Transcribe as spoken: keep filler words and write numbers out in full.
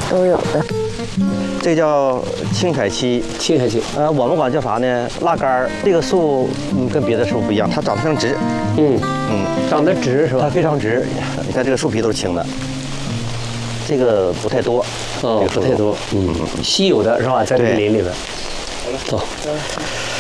都有的。 这叫青彩漆， 青彩漆， 呃，我们管叫啥呢？蜡杆儿。这个树嗯跟别的树不一样，它长得非常直， 嗯嗯， 长得直是它吧？ 非常直。你看这个树皮都是青的，这个不太多， 哦，不太多，嗯，稀有的是吧？在这个对林里边。走。